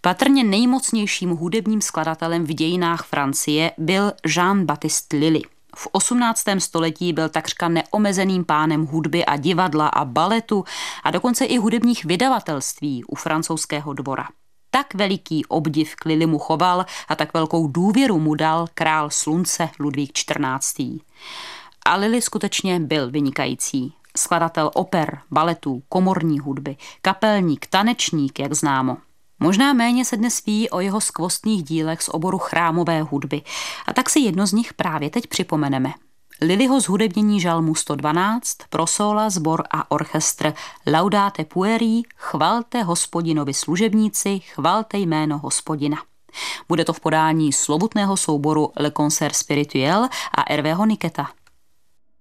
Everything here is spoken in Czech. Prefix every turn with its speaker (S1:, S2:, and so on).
S1: Patrně nejmocnějším hudebním skladatelem v dějinách Francie byl Jean-Baptiste Lully. V 18. století byl takřka neomezeným pánem hudby a divadla a baletu a dokonce i hudebních vydavatelství u francouzského dvora. Tak veliký obdiv k Lullymu choval a tak velkou důvěru mu dal král slunce Ludvík XIV. A Lully skutečně byl vynikající. Skladatel oper, baletů, komorní hudby, kapelník, tanečník, jak známo. Možná méně se dnes ví o jeho skvostných dílech z oboru chrámové hudby a tak si jedno z nich právě teď připomeneme. Lullyho zhudebnění žalmu 112, pro sóla, sbor a orchestr Laudate pueri, chvalte Hospodinovi služebníci, chvalte jméno Hospodina. Bude to v podání slovutného souboru Le Concert Spirituel a Hervého Niqueta.